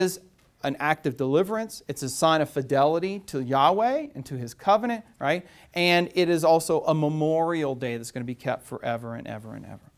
is an act of deliverance. It's a sign of fidelity to Yahweh and to His covenant, right? And it is also a memorial day that's going to be kept forever and ever and ever.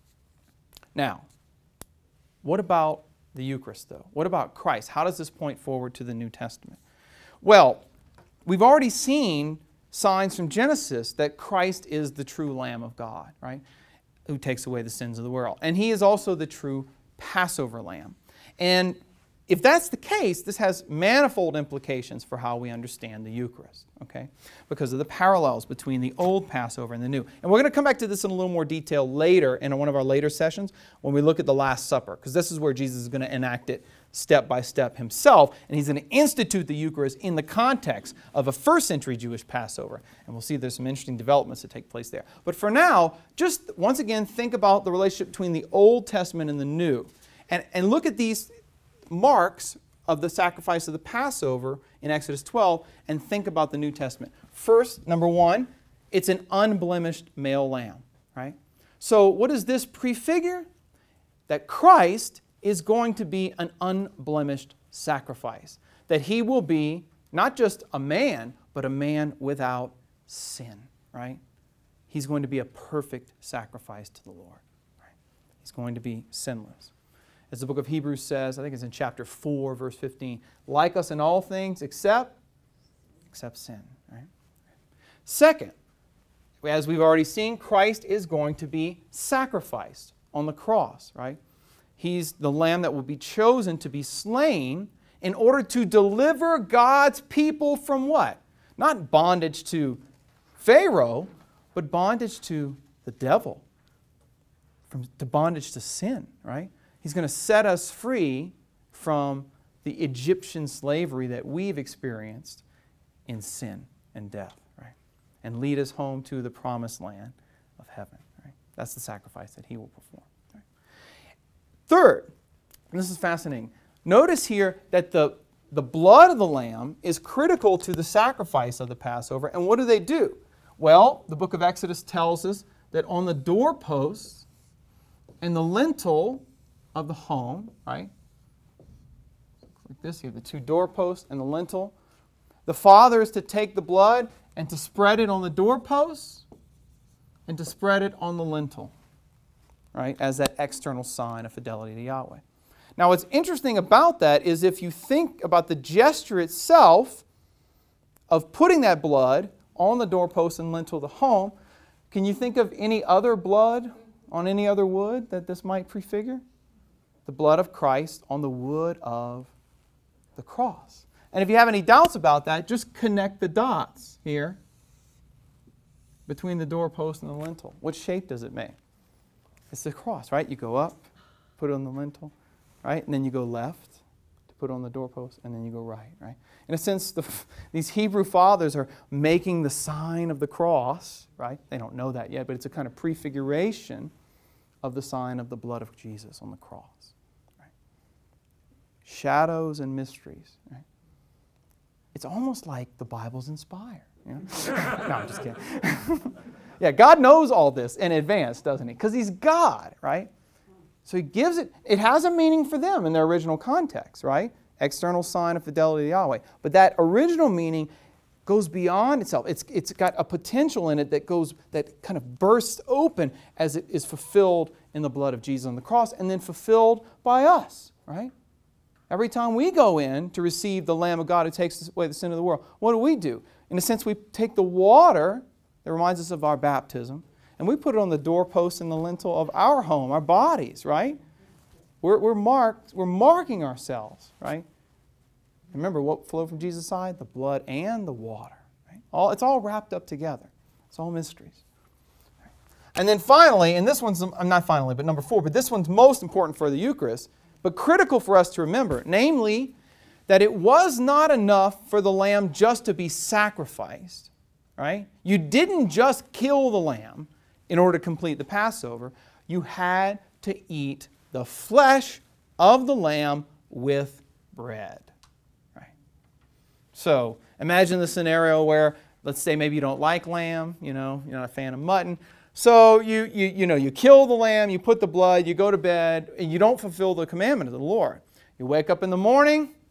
Now, what about the Eucharist, though? What about Christ? How does this point forward to the New Testament? Well, we've already seen signs from Genesis that Christ is the true Lamb of God, right? Who takes away the sins of the world. And He is also the true Passover Lamb. And if that's the case, this has manifold implications for how we understand the Eucharist, okay? Because of the parallels between the old Passover and the new. And we're going to come back to this in a little more detail later in one of our later sessions when we look at the Last Supper, because this is where Jesus is going to enact it step by step Himself, and He's going to institute the Eucharist in the context of a first century Jewish Passover. And we'll see there's some interesting developments that take place there. But for now, just once again think about the relationship between the Old Testament and the New. And look at these marks of the sacrifice of the Passover in Exodus 12 and think about the New Testament. First, number one, it's an unblemished male lamb, right? So what does this prefigure? That Christ is going to be an unblemished sacrifice. That He will be not just a man, but a man without sin, right? He's going to be a perfect sacrifice to the Lord, right? He's going to be sinless. As the book of Hebrews says, I think it's in chapter 4, verse 15, like us in all things except sin, right? Second, as we've already seen, Christ is going to be sacrificed on the cross, right? He's the lamb that will be chosen to be slain in order to deliver God's people from what? Not bondage to Pharaoh, but bondage to the devil, to bondage to sin, right? He's going to set us free from the Egyptian slavery that we've experienced in sin and death, right? And lead us home to the promised land of heaven, right? That's the sacrifice that He will perform. Right? Third, and this is fascinating, notice here that the blood of the lamb is critical to the sacrifice of the Passover. And what do? Well, the book of Exodus tells us that on the doorposts and the lintel of the home, right? Like this, you have the two doorposts and the lintel. The father is to take the blood and to spread it on the doorposts and to spread it on the lintel, right? As that external sign of fidelity to Yahweh. Now, what's interesting about that is if you think about the gesture itself of putting that blood on the doorpost and lintel of the home, can you think of any other blood on any other wood that this might prefigure? The blood of Christ on the wood of the cross. And if you have any doubts about that, just connect the dots here between the doorpost and the lintel. What shape does it make? It's the cross, right? You go up, put it on the lintel, right? And then you go left to put it on the doorpost, and then you go right, right? In a sense, these Hebrew fathers are making the sign of the cross, right? They don't know that yet, but it's a kind of prefiguration of the sign of the blood of Jesus on the cross. Right? Shadows and mysteries. Right? It's almost like the Bible's inspired. You know? No, I'm just kidding. Yeah, God knows all this in advance, doesn't He? Because He's God, right? So He gives it, it has a meaning for them in their original context, right? External sign of fidelity to Yahweh. But that original meaning goes beyond itself. It's got a potential in it that kind of bursts open as it is fulfilled in the blood of Jesus on the cross and then fulfilled by us, right? Every time we go in to receive the Lamb of God who takes away the sin of the world, what do? In a sense, we take the water that reminds us of our baptism and we put it on the doorpost and the lintel of our home, our bodies, right? We're marking ourselves, right? Remember what flowed from Jesus' side? The blood and the water. Right? It's all wrapped up together. It's all mysteries. Right? And then finally, and this one's, not finally, but number 4, but this one's most important for the Eucharist, but critical for us to remember, namely, that it was not enough for the lamb just to be sacrificed. Right? You didn't just kill the lamb in order to complete the Passover. You had to eat the flesh of the lamb with bread. So imagine the scenario where, let's say maybe you don't like lamb, you're not a fan of mutton. So you kill the lamb, you put the blood, you go to bed, and you don't fulfill the commandment of the Lord. You wake up in the morning,